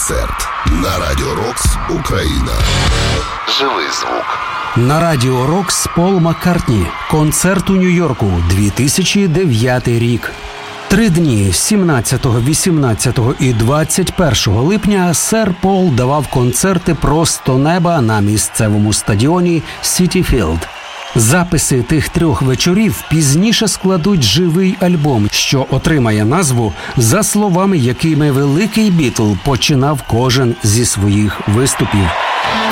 концерт на Радіо Рокс Україна. Живий звук. На Радіо Рокс Пол Маккартні. Концерт у Нью-Йорку, 2009 рік. 3 дні, 17, 18 і 21 липня, сер Пол давав концерти просто неба на місцевому стадіоні Сіті Філд. Записи тих 3 вечорів пізніше складуть живий альбом, що отримає назву за словами, якими великий Бітл починав кожен зі своїх виступів.